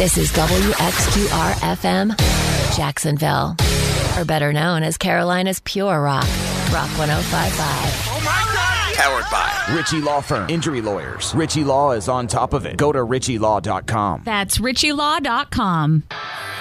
This is WXQR-FM, Jacksonville, or better known as Carolina's Pure Rock, Rock 105.5. Oh my God! Powered by Ritchie Law Firm. Injury lawyers. Ritchie Law is on top of it. Go to ritchielaw.com. That's ritchielaw.com.